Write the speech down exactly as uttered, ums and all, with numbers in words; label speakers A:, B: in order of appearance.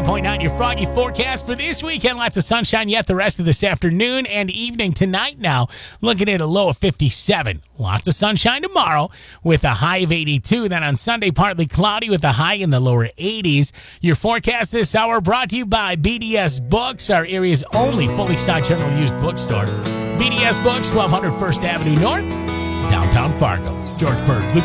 A: ninety-five point nine, your Froggy forecast for this weekend. Lots of sunshine yet the rest of this afternoon and evening. Tonight now, looking at a low of fifty-seven. Lots of sunshine tomorrow with a high of eighty-two. Then on Sunday, partly cloudy with a high in the lower eighties. Your forecast this hour brought to you by B D S Books, our area's only fully stocked general used bookstore. B D S Books, twelve hundred First Avenue North, downtown Fargo. George Bird, the